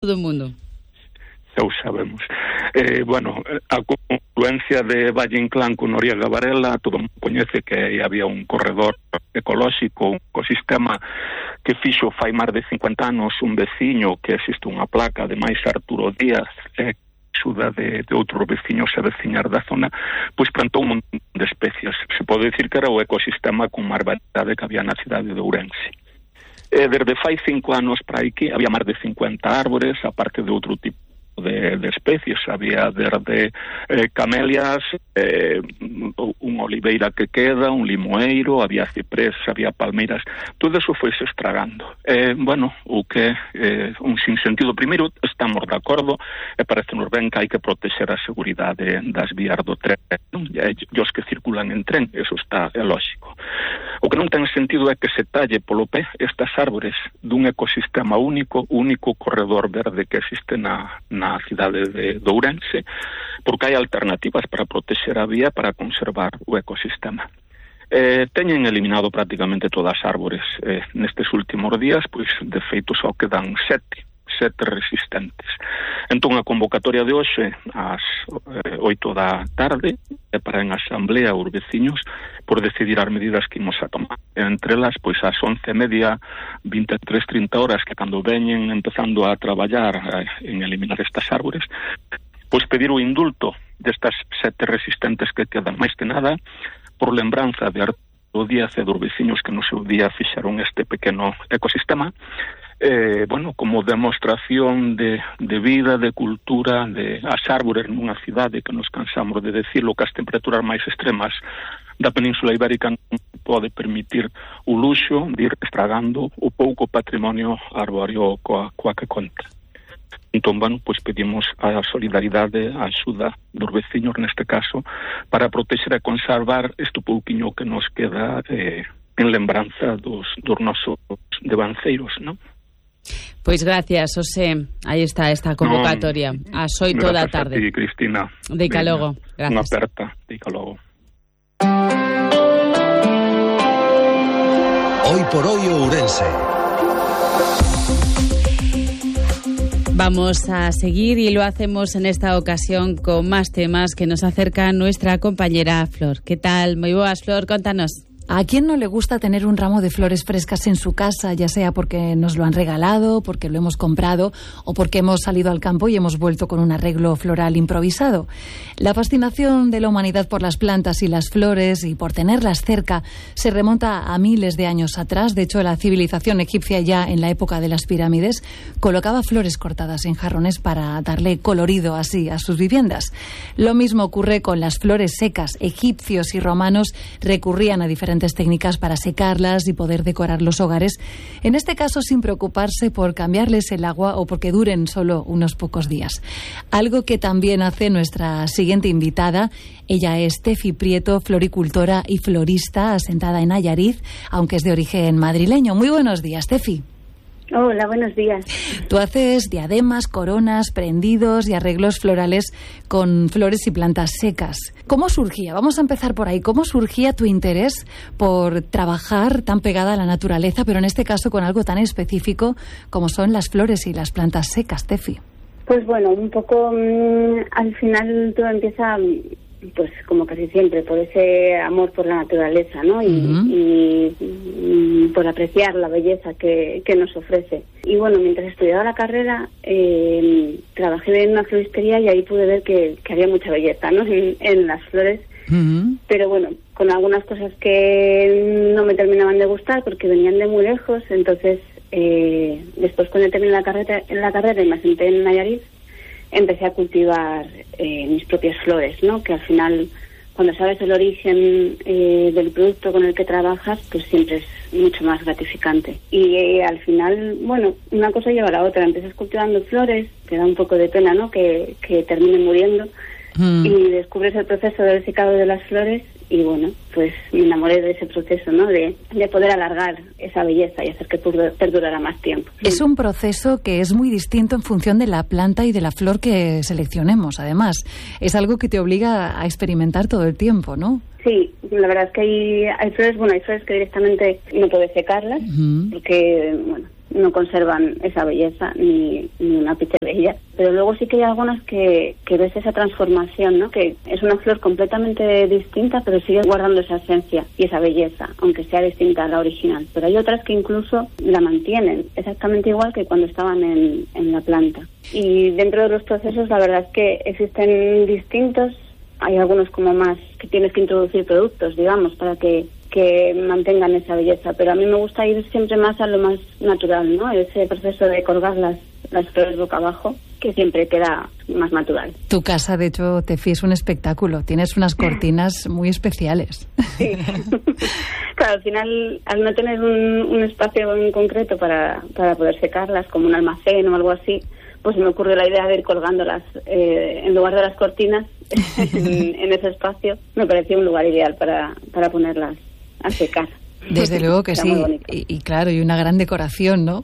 todo o mundo. Xa o sabemos. A confluencia de Valle Inclán con Noriega Varela, todo mundo coñece que había un corredor ecolóxico, un ecosistema que fixo fai máis de 50 anos un veciño, que existe unha placa, ademais Arturo Díaz, axuda de outros veciños e veciñas da zona, pois plantou un montón de especies. Se pode dicir que era o ecosistema con máis variedade que había na cidade de Ourense. Desde fai 5 anos para aquí había máis de 50 árbores, aparte de outro tipo de especies. Había desde camelias, unha oliveira que queda, un limoeiro, había ciprés, había palmeiras. Todo eso foi se estragando. O que un sinsentido. Primeiro, estamos de acordo e parece-nos ben que hai que protexer a seguridade das vías do tren, e os que circulan en tren, eso está lógico. O que non ten sentido é que se talle polo pé estas árbores dun ecosistema único, único corredor verde que existe na cidade de Ourense, porque hai alternativas para protexer a vía, para conservar o ecosistema. Teñen eliminado prácticamente todas as árbores nestes últimos días, pois de feito só quedan 7 resistentes. Entón a convocatoria de hoxe ás 8 da tarde é para en asamblea os veciños por decidir as medidas que imos a tomar. Entre elas, pois ás 11:30, 23:30 horas, que cando veñen empezando a traballar en eliminar estas árbores, pois pedir o indulto destas 7 resistentes que quedan, máis que nada por lembranza de Arturo Díaz e dos veciños que no seu día fixeron este pequeno ecosistema, como demostración de vida, de cultura, de as árbores nunha cidade que nos cansamos de decirlo, que as temperaturas máis extremas da Península Ibérica non pode permitir o luxo de ir estragando o pouco patrimonio arbóreo coa que conta. Entón, pois pedimos a solidaridade, a axuda dos veciños neste caso, para protexer e conservar este pouquiño que nos queda en lembranza dos nosos devanceiros, non? Pois gracias, José. Aí está esta convocatoria ás 8 da tarde. Gracias a ti, Cristina. Dica logo. Gracias. Unha aperta. Dica logo. Hoy por hoy Ourense. Vamos a seguir y lo hacemos en esta ocasión con más temas que nos acerca nuestra compañera Flor. ¿Qué tal? Moi boas, Flor, contanos. ¿A quién no le gusta tener un ramo de flores frescas en su casa, ya sea porque nos lo han regalado, porque lo hemos comprado o porque hemos salido al campo y hemos vuelto con un arreglo floral improvisado? La fascinación de la humanidad por las plantas y las flores y por tenerlas cerca se remonta a miles de años atrás. De hecho, la civilización egipcia, ya en la época de las pirámides, colocaba flores cortadas en jarrones para darle colorido así a sus viviendas. Lo mismo ocurre con las flores secas. Egipcios y romanos recurrían a diferentes técnicas para secarlas y poder decorar los hogares, en este caso sin preocuparse por cambiarles el agua o porque duren solo unos pocos días. Algo que también hace nuestra siguiente invitada. Ella es Tefi Prieto, floricultora y florista asentada en Nayarit, aunque es de origen madrileño. Muy buenos días, Tefi. Hola, buenos días. Tú haces diademas, coronas, prendidos y arreglos florales con flores y plantas secas. ¿Cómo surgía? Vamos a empezar por ahí. ¿Cómo surgía tu interés por trabajar tan pegada a la naturaleza, pero en este caso con algo tan específico como son las flores y las plantas secas, Tefi? Pues bueno, un poco al final todo empieza, pues como casi siempre, por ese amor por la naturaleza, ¿no? Y por apreciar la belleza que nos ofrece. Y bueno, mientras estudiaba la carrera, trabajé en una floristería y ahí pude ver que había mucha belleza, ¿no? En las flores. Pero bueno, con algunas cosas que no me terminaban de gustar porque venían de muy lejos. Entonces, después cuando terminé la carrera y me asenté en Nayarit, empecé a cultivar mis propias flores, ¿no? Que al final, cuando sabes el origen del producto con el que trabajas, pues siempre es mucho más gratificante. Y al final, bueno, una cosa lleva a la otra. Empiezas cultivando flores, te da un poco de pena, ¿no? Que terminen muriendo. Y descubres el proceso del secado de las flores y bueno, pues me enamoré de ese proceso, ¿no? De poder alargar esa belleza y hacer que perdurara más tiempo. Es un proceso que es muy distinto en función de la planta y de la flor que seleccionemos, además. Es algo que te obliga a experimentar todo el tiempo, ¿no? Sí, la verdad es que hay flores que directamente no puedes secarlas, porque, bueno, no conservan esa belleza ni una ápice de ellas. Pero luego sí que hay algunas que ves esa transformación, ¿no? Que es una flor completamente distinta, pero sigue guardando esa esencia y esa belleza, aunque sea distinta a la original. Pero hay otras que incluso la mantienen exactamente igual que cuando estaban en la planta. Y dentro de los procesos, la verdad es que existen distintos. Hay algunos como más que tienes que introducir productos, digamos, para que mantengan esa belleza, pero a mí me gusta ir siempre más a lo más natural, ¿no? Ese proceso de colgar las flores boca abajo, que siempre queda más natural. Tu casa, de hecho, Tefi, es un espectáculo. Tienes unas cortinas muy especiales. Sí. Claro, al final, al no tener un espacio en concreto para poder secarlas, como un almacén o algo así, pues me ocurrió la idea de ir colgándolas en lugar de las cortinas en ese espacio. Me parecía un lugar ideal para ponerlas a secar. Desde luego que sí, y claro, y una gran decoración, ¿no?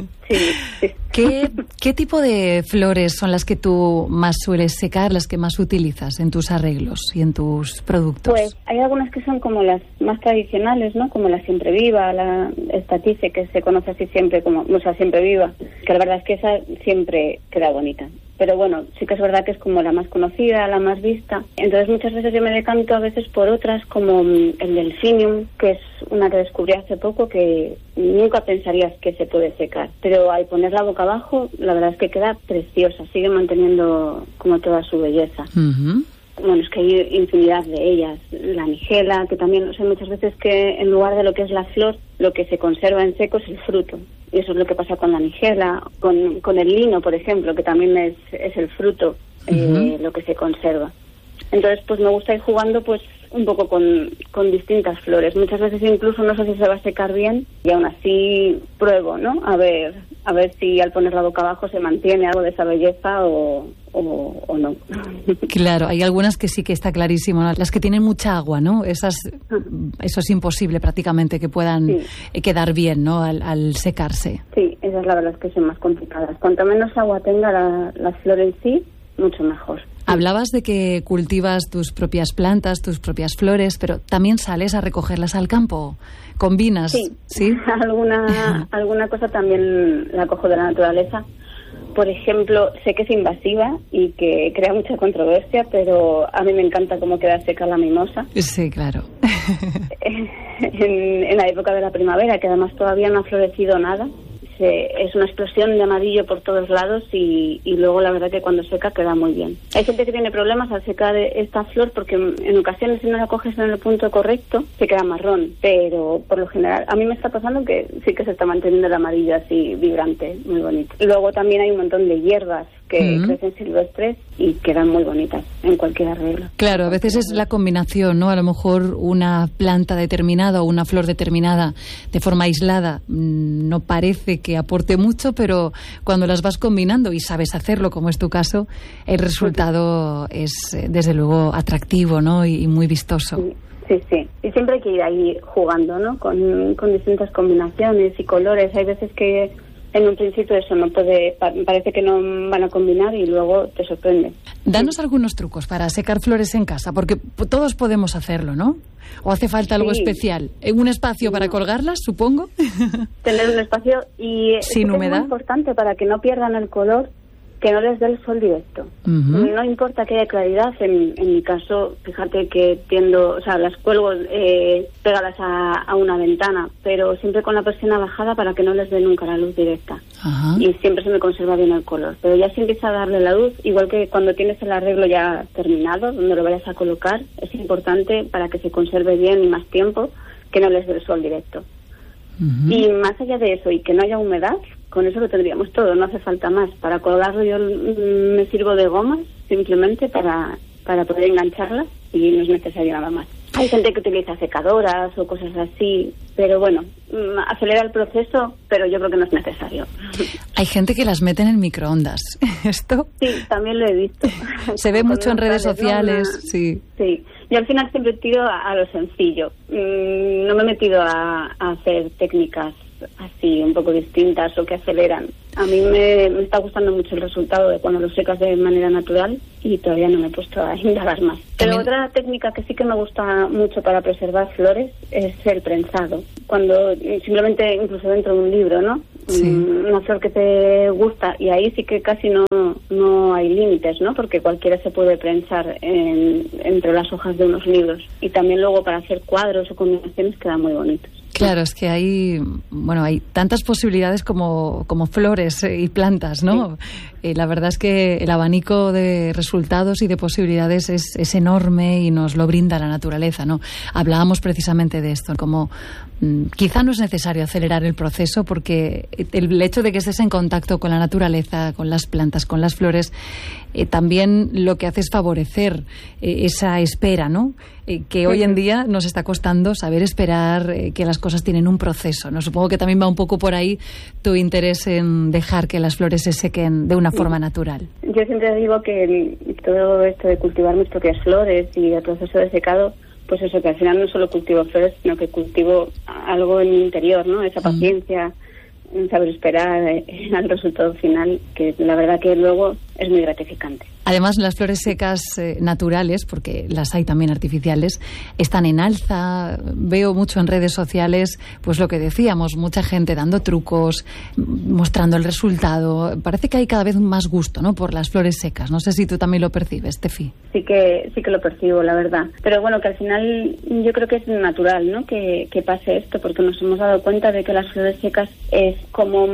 Sí. ¿Qué tipo de flores son las que tú más sueles secar, las que más utilizas en tus arreglos y en tus productos? Pues hay algunas que son como las más tradicionales, ¿no? Como la siempre viva, la estatice, que se conoce así siempre como, o sea, siempre viva, que la verdad es que esa siempre queda bonita. Pero bueno, sí que es verdad que es como la más conocida, la más vista. Entonces muchas veces yo me decanto a veces por otras como el Delphinium, que es una que descubrí hace poco que nunca pensarías que se puede secar. Pero al ponerla boca abajo, la verdad es que queda preciosa, sigue manteniendo como toda su belleza. Uh-huh. Bueno, es que hay infinidad de ellas. La nigela, que también, o sea, muchas veces que en lugar de lo que es la flor, lo que se conserva en seco es el fruto. Y eso es lo que pasa con la nigela, con el lino, por ejemplo, que también es el fruto, lo que se conserva. Entonces, pues me gusta ir jugando pues un poco con distintas flores. Muchas veces incluso no sé si se va a secar bien y aún así pruebo, ¿no? A ver si al poner la boca abajo se mantiene algo de esa belleza o no. Claro, hay algunas que sí que está clarísimo, ¿no? Las que tienen mucha agua, ¿no? Eso es imposible prácticamente que puedan quedar bien, ¿no? Al secarse. Sí, esas la verdad es que son más complicadas. Cuanto menos agua tenga la flor en sí, mucho mejor. Hablabas de que cultivas tus propias plantas, tus propias flores, pero también sales a recogerlas al campo. ¿Combinas? Sí. Alguna cosa también la cojo de la naturaleza. Por ejemplo, sé que es invasiva y que crea mucha controversia, pero a mí me encanta cómo queda seca la mimosa. Sí, claro. En la época de la primavera, que además todavía no ha florecido nada. Es una explosión de amarillo por todos lados y luego la verdad que cuando seca queda muy bien. Hay gente que tiene problemas al secar esta flor porque en ocasiones si no la coges en el punto correcto se queda marrón, pero por lo general a mí me está pasando que sí que se está manteniendo el amarillo así vibrante, muy bonito. Luego también hay un montón de hierbas que crecen silvestres y quedan muy bonitas en cualquier arreglo. Claro, a veces es la combinación, ¿no? A lo mejor una planta determinada o una flor determinada de forma aislada no parece que aporte mucho, pero cuando las vas combinando y sabes hacerlo, como es tu caso, el resultado es desde luego atractivo, ¿no? Y muy vistoso. Sí. Y siempre hay que ir ahí jugando, ¿no? Con distintas combinaciones y colores. Hay veces que en un principio eso no parece que no van a combinar y luego te sorprende. Danos algunos trucos para secar flores en casa, porque todos podemos hacerlo, ¿no? ¿O hace falta algo especial? ¿Un espacio para colgarlas, supongo? Tener un espacio y sin humedad. Es muy importante para que no pierdan el color, que no les dé el sol directo. No importa que haya claridad, en mi caso, fíjate que las cuelgo pegadas a una ventana, pero siempre con la persiana bajada para que no les dé nunca la luz directa. Y siempre se me conserva bien el color. Pero ya si empieza a darle la luz, igual que cuando tienes el arreglo ya terminado, donde lo vayas a colocar, es importante para que se conserve bien y más tiempo, que no les dé el sol directo. Y más allá de eso, y que no haya humedad, con eso lo tendríamos todo, no hace falta más. Para colgarlo yo me sirvo de gomas, simplemente para poder engancharlas, y no es necesario nada más. Hay gente que utiliza secadoras o cosas así, pero bueno, acelera el proceso, pero yo creo que no es necesario. Hay gente que las mete en el microondas. ¿Esto? Sí, también lo he visto. Se ve mucho en redes sociales, sí. Sí, yo al final siempre tiro a lo sencillo. No me he metido a hacer técnicas así un poco distintas o que aceleran. A mí me está gustando mucho el resultado de cuando lo secas de manera natural y todavía no me he puesto a indagar más. Pero otra técnica que sí que me gusta mucho para preservar flores es el prensado. Cuando simplemente, incluso dentro de un libro, ¿no? una flor que te gusta, y ahí sí que casi no hay límites, ¿no? Porque cualquiera se puede prensar entre las hojas de unos libros, y también luego para hacer cuadros o combinaciones quedan muy bonitos. Claro, es que hay tantas posibilidades como flores y plantas, ¿no? Sí. La verdad es que el abanico de resultados y de posibilidades es enorme y nos lo brinda la naturaleza, ¿no? Hablábamos precisamente de esto, como quizá no es necesario acelerar el proceso, porque el hecho de que estés en contacto con la naturaleza, con las plantas, con las flores, también lo que hace es favorecer esa espera, ¿no? Que hoy en día nos está costando saber esperar, que las cosas tienen un proceso, ¿no? Supongo que también va un poco por ahí tu interés en dejar que las flores se sequen de una forma natural. Yo siempre digo que todo esto de cultivar mis propias flores y el proceso de secado, pues eso, que al final no solo cultivo flores, sino que cultivo algo en mi interior, ¿no? Esa paciencia, saber esperar al resultado final, que la verdad que luego es muy gratificante. Además, las flores secas naturales, porque las hay también artificiales, están en alza. Veo mucho en redes sociales, pues lo que decíamos, mucha gente dando trucos, mostrando el resultado. Parece que hay cada vez más gusto, ¿no?, por las flores secas. No sé si tú también lo percibes, Tefi. Sí que lo percibo, la verdad. Pero bueno, que al final yo creo que es natural, ¿no?, que pase esto, porque nos hemos dado cuenta de que las flores secas es como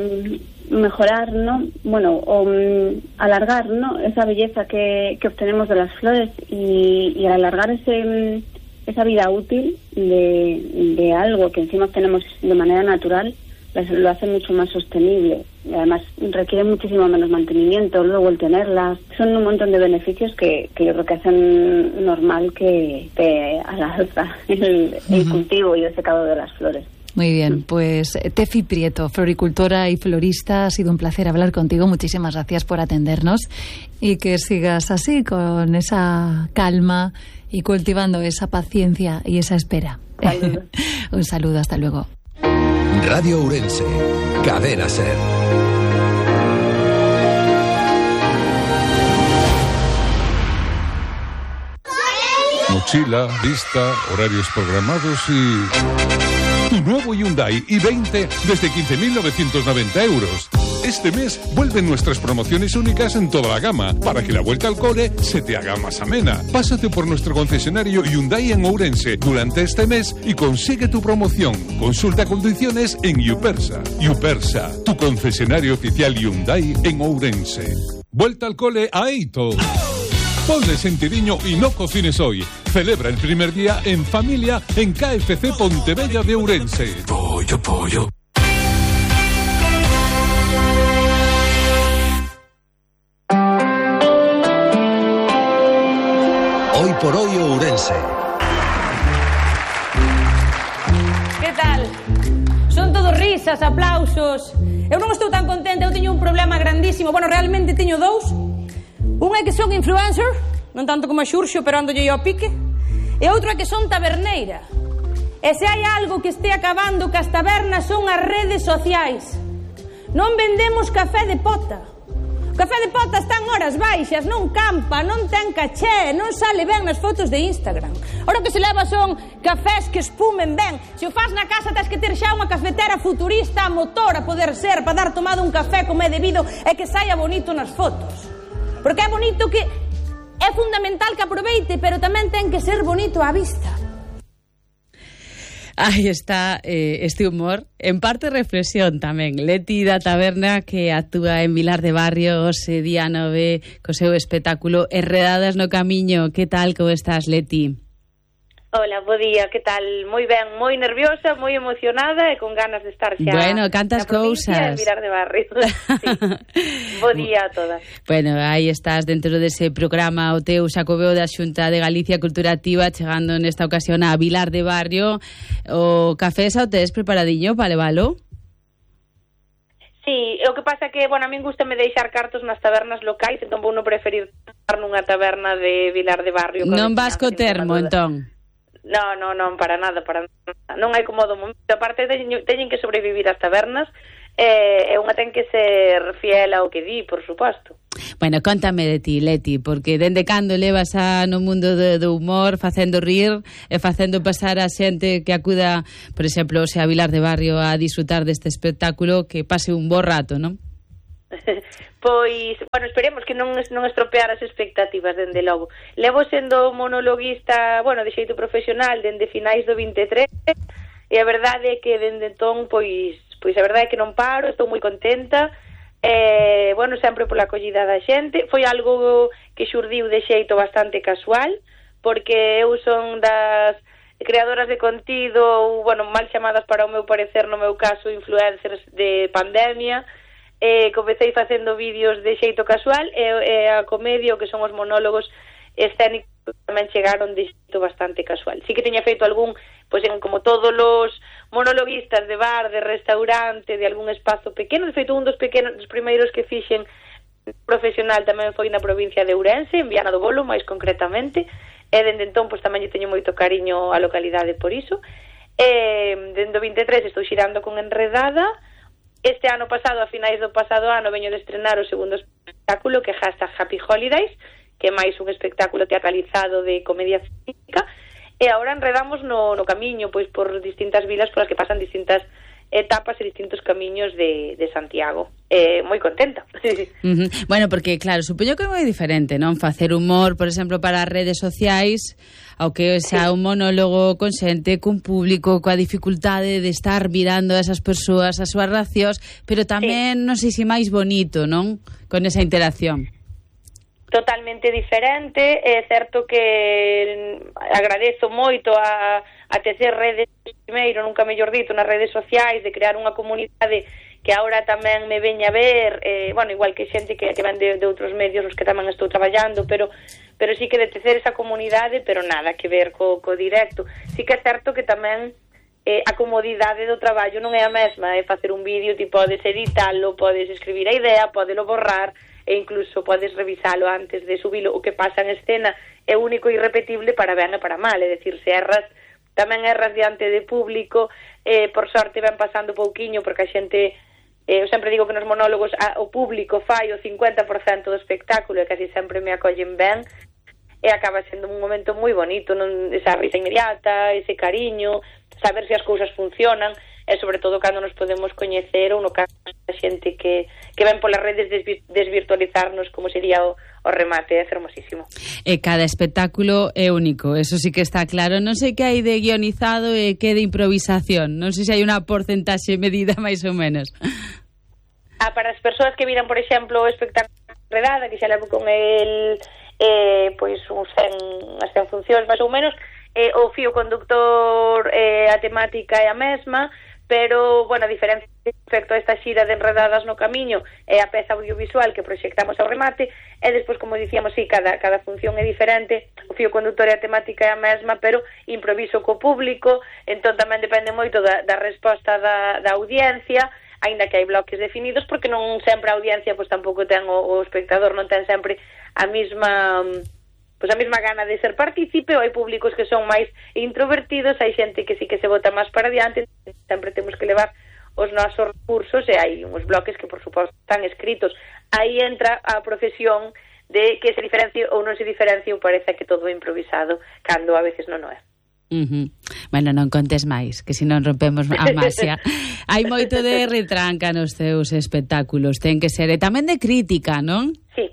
mejorar, ¿no? Bueno, o alargar, ¿no?, esa belleza que obtenemos de las flores, y al alargar esa vida útil de algo que encima obtenemos de manera natural, lo hace mucho más sostenible. Y además requiere muchísimo menos mantenimiento, luego el tenerlas. Son un montón de beneficios que yo creo que hacen normal que a la alza el cultivo y el secado de las flores. Muy bien, pues Tefi Prieto, floricultora y florista, ha sido un placer hablar contigo. Muchísimas gracias por atendernos, y que sigas así, con esa calma y cultivando esa paciencia y esa espera. Un saludo, hasta luego. Radio Ourense, Cadena SER. Mochila, lista, horarios programados y... Tu nuevo Hyundai i20 desde 15.990 euros. Este mes vuelven nuestras promociones únicas en toda la gama, para que la vuelta al cole se te haga más amena. Pásate por nuestro concesionario Hyundai en Ourense durante este mes y consigue tu promoción. Consulta condiciones en Yupersa. Yupersa, tu concesionario oficial Hyundai en Ourense. Vuelta al cole a Eito. Ponle sentidiño y no cocines hoy. Celebra el primer día en familia en KFC Pontebella de Ourense. Pollo. Hoy por hoy Ourense. Que tal? Son todos risas, aplausos. Eu non estou tan contenta, eu teño un problema grandísimo. Bueno, realmente teño dous. Un é que son influencer, non tanto como a Xurxo, pero ando yo ao pique. E outro é que son taberneira. E se hai algo que este acabando que as tabernas son as redes sociais. Non vendemos café de pota. O café de pota está en horas baixas, non campa, non ten caché, non sale ben nas fotos de Instagram. Ora que se leva son cafés que espumen ben. Se o faz na casa tens que ter xa unha cafetera futurista a motor, a poder ser, para dar tomado un café como é debido e que saia bonito nas fotos. Porque é bonito que... É fundamental que aproveite, pero tamén ten que ser bonito á vista. Aí está este humor, en parte reflexión tamén. Leti da Taberna, que actúa en Vilar de Barrios día 9 co seu espectáculo Enredadas no Camiño. Que tal, como estás, Leti? Hola, bo día, que tal? Moi ben, moi nerviosa, moi emocionada e con ganas de estar xa. Bueno, cantas cousas. Vilar de Barrios. Sí. Bo día a todas. Bueno, aí estás dentro dese programa o teu Xacobeo da Xunta de Galicia Cultura Activa, chegando nesta ocasión a Vilar de Barrio. O café xa o tes preparadiño para levalo? Sí, o que pasa que, bueno, a min gustame deixar cartos nas tabernas locais, entón vou non preferir estar nunha taberna de Vilar de Barrio. Non vas co termo, entón? Non, para nada. Non hai como do momento. Aparte, teñen que sobrevivir as tabernas, e unha ten que ser fiel ao que di, por suposto. Bueno, contame de ti, Leti, porque dende cando levas no mundo do humor facendo rir e facendo pasar a xente que acuda, por exemplo, a Vilar de Barrio a disfrutar deste espectáculo, que pase un bo rato, non? Pois, bueno, esperemos que non estropear as expectativas dende logo. Levo sendo monologuista, bueno, de xeito profesional dende finais do 23 e a verdade é que dende entón, pois a verdade é que non paro, estou moi contenta. Bueno, sempre pola acollida da xente. Foi algo que xurdiu de xeito bastante casual, porque eu son das creadoras de contido, bueno, mal chamadas para o meu parecer, no meu caso, influencers de pandemia. Comecei facendo vídeos de xeito casual e a comedia, o que son os monólogos escénicos, tamén chegaron de xeito bastante casual. Sí que teña feito algún, pois como todos os monologuistas de bar, de restaurante, de algún espazo pequeno. De feito, un dos primeiros que fixen profesional tamén foi na provincia de Ourense, en Viana do Bolo, máis concretamente, e dende entón pois tamén lle teño moito cariño á localidade por iso. Dende o 23 estou xirando con Enredada. Este ano pasado, a finais do pasado ano, veño de estrenar o segundo espectáculo, que é #Happy Holidays, que é máis un espectáculo teatralizado de comedia cínica, e agora enredamos no camiño, pois por distintas vilas polas que pasan distintas etapas e distintos camiños de Santiago. Moi contenta. Bueno, porque claro, supoño que é moi diferente, non? Facer humor, por exemplo, para as redes sociais, ao que xa un monólogo con xente, cun público, coa dificultade de estar mirando a esas persoas, as súas reaccións, pero tamén, non sei se máis bonito, non? Con esa interacción. Totalmente diferente. É certo que agradezo moito a tecer redes, primeiro, nunca mellor dito, nas redes sociais, de crear unha comunidade que agora tamén me veña a ver, bueno, igual que xente que ven de outros medios os que tamén estou traballando, pero sí que de tecer esa comunidade, pero nada que ver co directo. Sí que é certo que tamén a comodidade do traballo non é a mesma, é facer un vídeo, ti podes editalo, podes escribir a idea, podelo borrar, e incluso podes revisalo antes de subilo. O que pasa en escena é único e irrepetible para ben e para mal, é dicir, se erras, tamén erras diante de público, por sorte ven pasando pouquiño, porque a xente, eu sempre digo que nos monólogos o público fai o 50% do espectáculo e casi sempre me acollen ben, e acaba sendo un momento moi bonito, non? Esa risa inmediata, ese cariño, saber se as cousas funcionan, e sobre todo cando nos podemos coñecer, ou no caso da xente que ven polas redes desvirtualizarnos, como sería o remate. É fermosísimo. E cada espectáculo é único, eso sí que está claro. Non sei que hai de guionizado e que de improvisación, non sei se hai unha porcentaxe medida máis ou menos. Para as persoas que viran, por exemplo, o espectáculo Enredada, que xa levo con el pois as 100 funcións máis ou menos, o fío conductor, a temática é a mesma, pero, bueno, a diferencia respecto a esta xira de Enredadas no camiño é a peza audiovisual que proxectamos ao remate, e despois, como dicíamos, sí, cada función é diferente, o fío conductor e a temática é a mesma, pero improviso co público, entón tamén depende moito da resposta da audiencia, aínda que hai bloques definidos, porque non sempre a audiencia, pois tampouco ten o espectador, non ten sempre a mesma gana de ser partícipe, ou hai públicos que son máis introvertidos, hai xente que sí que se bota máis para diante, sempre temos que levar os nosos recursos, e hai uns bloques que, por suposto, están escritos. Aí entra a profesión de que se diferencie ou non se diferencie, ou parece que todo é improvisado, cando a veces non é. Bueno, non contes máis, que senón rompemos a maxia. Hai moito de retranca nos teus espectáculos, ten que ser, e tamén de crítica, non? Sí.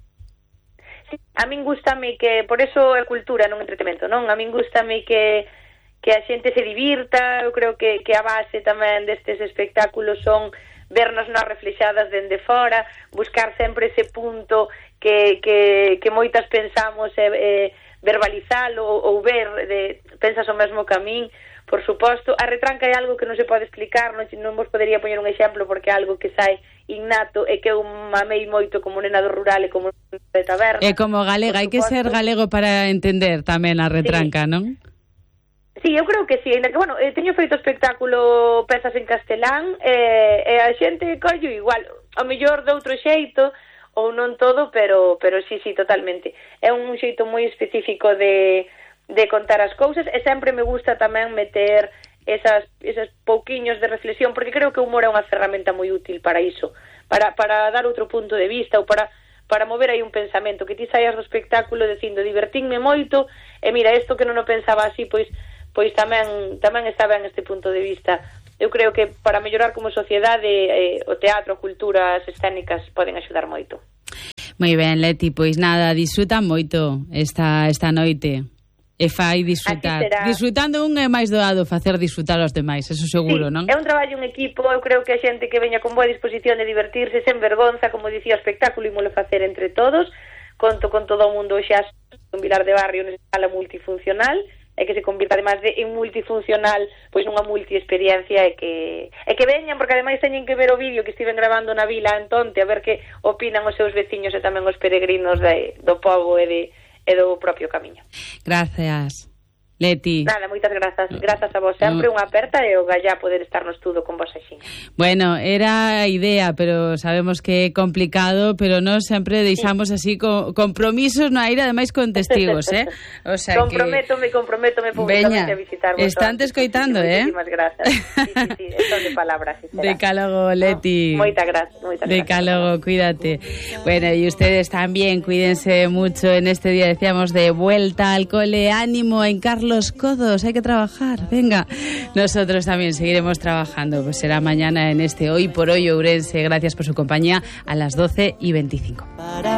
A min gustame que, por eso é cultura, non entretemento, non? A min gustame que a xente se divirta. Eu creo que a base tamén destes espectáculos son vernos nas reflexadas dende fora, buscar sempre ese punto que moitas pensamos, verbalizalo ou ver, pensas o mesmo que a min. Por suposto, a retranca é algo que non se pode explicar, non vos podería poñer un exemplo, porque é algo que sai innato, e que eu mamei moito como nena do rural e como de taberna. E como galega, hai que ser galego para entender tamén a retranca, sí. Non? Sí, eu creo que sí, ainda que, bueno, teño feito espectáculo, pezas en castelán, e a xente collo igual, ao mellor de outro xeito, ou non todo, pero sí, totalmente. É un xeito moi específico de contar as cousas, e sempre me gusta tamén meter esas pouquiños de reflexión, porque creo que o humor é unha ferramenta moi útil para iso, para dar outro punto de vista, ou para para mover aí un pensamento, que ti saias do espectáculo dicindo divertínme moito, e mira, isto que non o pensaba así, pois tamén está ben este punto de vista. Eu creo que para mellorar como sociedade o teatro, a cultura, as escénicas poden axudar moito. Moi ben, Leti, pois nada, disfruta moito esta noite. E fai disfrutar. Disfrutando un é máis doado facer disfrutar aos demais, eso seguro, sí, non? É un traballo en equipo, eu creo que a xente que veña con boa disposición de divertirse, sen vergonza, como dicía o espectáculo, ímolo facer entre todos, conto con todo o mundo xa en Vilar de Barrio nesa sala multifuncional, e que se convirta además en multifuncional, pois nunha multiexperiencia, e que veñan, porque ademais teñen que ver o vídeo que estiven grabando na vila en Tonte, a ver que opinan os seus veciños e tamén os peregrinos do pobo e do propio camiño. Gracias, Leti. Nada, moitas grazas a vos sempre, unha aperta e o gallá poder estar no estudo con vos axiña. Bueno, era a idea, pero sabemos que é complicado, pero nós sempre deixamos así compromisos no aire, ademais con testigos, O sea comprométome públicamente a visitar vos. Están te escoitando, Moitísimas grazas. Sí, son de palabras. Decálogo, Leti. Moitas grazas. Decálogo, cuídate. Bueno, y ustedes también, cuídense mucho en este día, decíamos, de vuelta al cole, ánimo, hincar los codos, hay que trabajar, venga. Nosotros también seguiremos trabajando, pues será mañana en este Hoy por Hoy Ourense. Gracias por su compañía a las 12:25.